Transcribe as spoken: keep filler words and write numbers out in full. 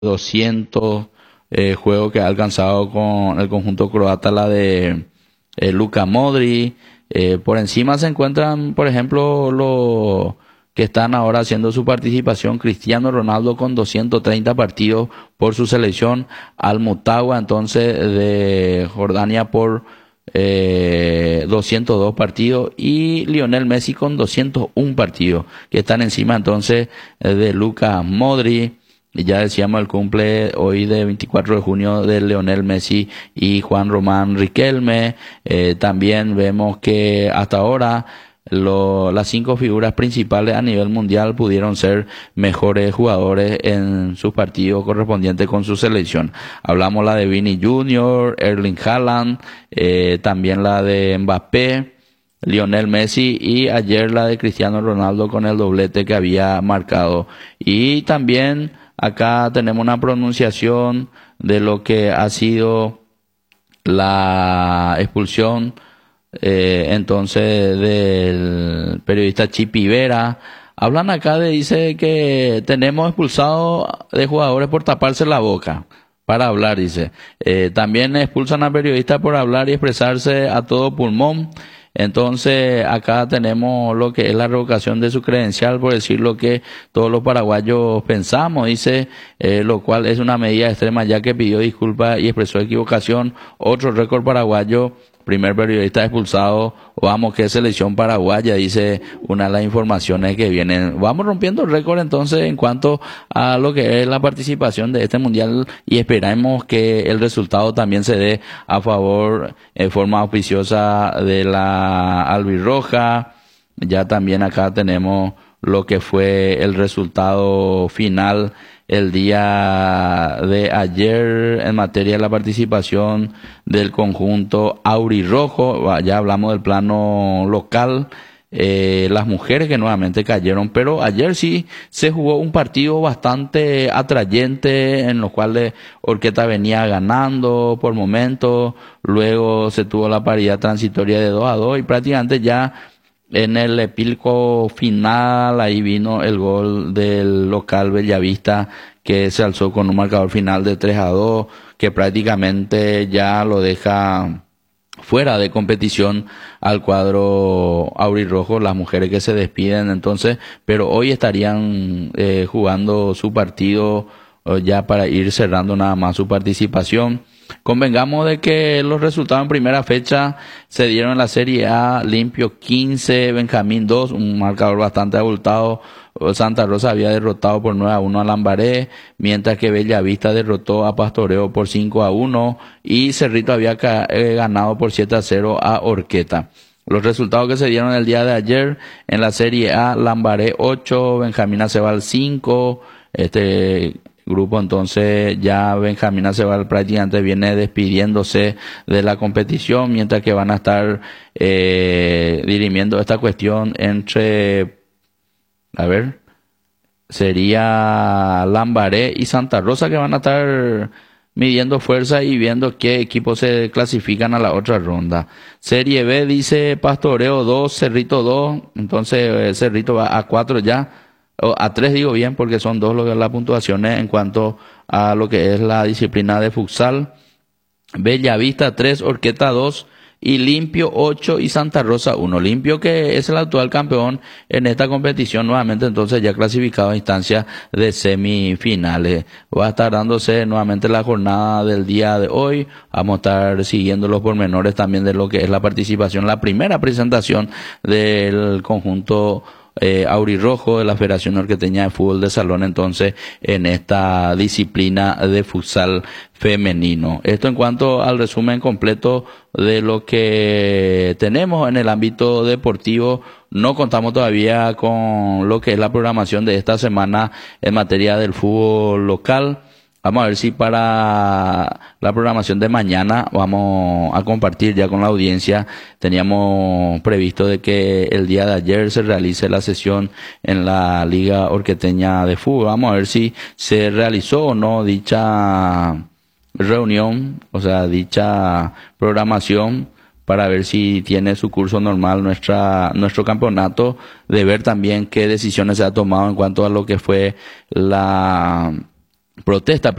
doscientos eh, juegos que ha alcanzado con el conjunto croata, la de eh, Luka Modric. Eh, por encima se encuentran, por ejemplo, los que están ahora haciendo su participación: Cristiano Ronaldo con doscientos treinta partidos por su selección, Al Mutawa entonces de Jordania por eh, doscientos dos partidos, y Lionel Messi con doscientos uno partidos, que están encima entonces eh, de Luka Modric. Y ya decíamos el cumple hoy de veinticuatro de junio de Lionel Messi y Juan Román Riquelme. Eh, también vemos que hasta ahora lo, las cinco figuras principales a nivel mundial pudieron ser mejores jugadores en sus partidos correspondientes con su selección. Hablamos la de Vini Junior, Erling Haaland, eh, también la de Mbappé, Lionel Messi, y ayer la de Cristiano Ronaldo con el doblete que había marcado. Y también acá tenemos una pronunciación de lo que ha sido la expulsión eh, entonces del periodista Chipi Vera. Hablan acá de, dice que tenemos expulsado de jugadores por taparse la boca para hablar, dice. Eh, también expulsan a periodistas por hablar y expresarse a todo pulmón. Entonces acá tenemos lo que es la revocación de su credencial por decir lo que todos los paraguayos pensamos, dice, eh, lo cual es una medida extrema, ya que pidió disculpas y expresó equivocación. Otro récord paraguayo: primer periodista expulsado. Vamos, que selección paraguaya, dice una de las informaciones que vienen. Vamos rompiendo el récord entonces en cuanto a lo que es la participación de este mundial, y esperamos que el resultado también se dé a favor en forma auspiciosa de la albirroja. Ya también acá tenemos lo que fue el resultado final el día de ayer en materia de la participación del conjunto aurirrojo. Ya hablamos del plano local, eh, las mujeres que nuevamente cayeron, pero ayer sí se jugó un partido bastante atrayente en los cuales Orqueta venía ganando por momentos, luego se tuvo la paridad transitoria de dos a dos y prácticamente ya en el epílogo final ahí vino el gol del local Bellavista, que se alzó con un marcador final de tres a dos, que prácticamente ya lo deja fuera de competición al cuadro aurirrojo. Las mujeres que se despiden entonces, pero hoy estarían eh, jugando su partido eh, ya para ir cerrando nada más su participación. Convengamos de que los resultados en primera fecha se dieron en la Serie A: Limpio quince, Benjamín dos, un marcador bastante abultado. Santa Rosa había derrotado por nueve a uno a Lambaré, mientras que Bellavista derrotó a Pastoreo por cinco a uno y Cerrito había ca- eh, ganado por siete a cero a Orqueta. Los resultados que se dieron el día de ayer en la Serie A: Lambaré ocho, Benjamín Acebal cinco. Este grupo entonces ya Benjamín Acebal prácticamente viene despidiéndose de la competición, mientras que van a estar eh, dirimiendo esta cuestión entre, a ver, sería Lambaré y Santa Rosa, que van a estar midiendo fuerza y viendo qué equipos se clasifican a la otra ronda. Serie B dice Pastoreo dos, Cerrito dos, entonces eh, Cerrito va a cuatro ya, o a tres digo bien, porque son dos lo que las puntuaciones en cuanto a lo que es la disciplina de futsal. Bellavista tres, Orqueta dos, y Limpio ocho y Santa Rosa uno. Limpio, que es el actual campeón en esta competición, nuevamente entonces ya clasificado a instancia de semifinales. Va a estar dándose nuevamente la jornada del día de hoy. Vamos a estar siguiendo los pormenores también de lo que es la participación, la primera presentación del conjunto Eh, aurirrojo de la Federación Orqueteña de Fútbol de Salón, entonces en esta disciplina de futsal femenino. Esto en cuanto al resumen completo de lo que tenemos en el ámbito deportivo. No contamos todavía con lo que es la programación de esta semana en materia del fútbol local. Vamos a ver si para la programación de mañana vamos a compartir ya con la audiencia. Teníamos previsto de que el día de ayer se realice la sesión en la Liga Orqueteña de Fútbol. Vamos a ver si se realizó o no dicha reunión, o sea, dicha programación, para ver si tiene su curso normal nuestra nuestro campeonato, de ver también qué decisiones se ha tomado en cuanto a lo que fue la protesta